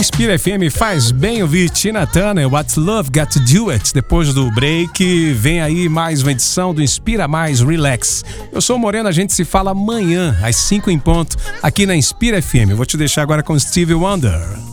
Inspira FM faz bem ouvir Tina Turner, What's Love Got to Do It. Depois do break, vem aí mais uma edição do Inspira Mais Relax. Eu sou o Moreno, a gente se fala amanhã, às 5 em ponto, aqui na Inspira FM. Eu vou te deixar agora com Stevie Wonder.